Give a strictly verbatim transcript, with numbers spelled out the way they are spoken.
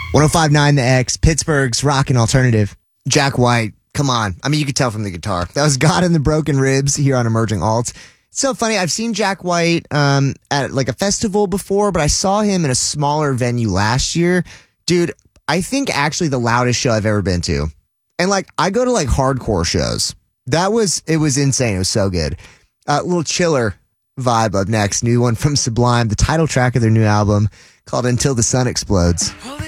one oh five point nine The X, Pittsburgh's rockin' alternative. Jack White, come on. I mean, you could tell from the guitar. That was God in the Broken Ribs here on Emerging Alts. It's so funny. I've seen Jack White um, at like a festival before, but I saw him in a smaller venue last year. Dude, I think actually the loudest show I've ever been to. And like, I go to like hardcore shows. That was, it was insane. It was so good. A uh, little chiller vibe up next. New one from Sublime, the title track of their new album called Until the Sun Explodes.